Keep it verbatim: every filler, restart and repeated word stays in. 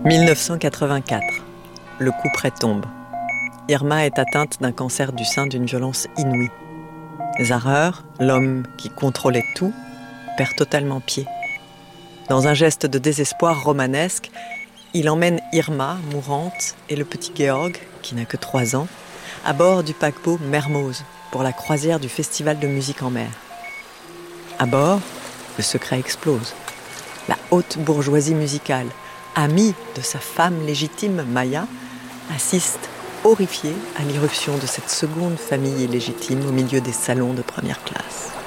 mille neuf cent quatre-vingt-quatre. Le coup près tombe. Irma est atteinte d'un cancer du sein d'une violence inouïe. Zahrer, l'homme qui contrôlait tout, perd totalement pied. Dans un geste de désespoir romanesque, il emmène Irma, mourante, et le petit Georg, qui n'a que trois ans, à bord du paquebot Mermoz pour la croisière du Festival de musique en mer. À bord, le secret explose. La haute bourgeoisie musicale, amie de sa femme légitime Maya, assiste horrifiée à l'irruption de cette seconde famille illégitime au milieu des salons de première classe.